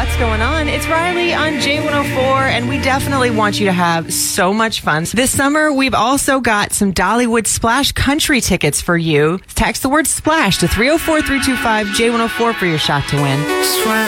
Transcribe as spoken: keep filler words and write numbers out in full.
What's going on? It's Riley on J one oh four, and we definitely want you to have so much fun. This summer, we've also got some Dollywood Splash Country tickets for you. Text the word SPLASH to three oh four, three two five, J one oh four for your shot to win.